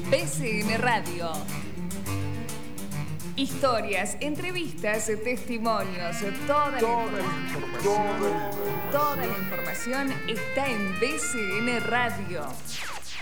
BCN Radio. Historias, entrevistas, testimonios, toda la información está en BCN Radio.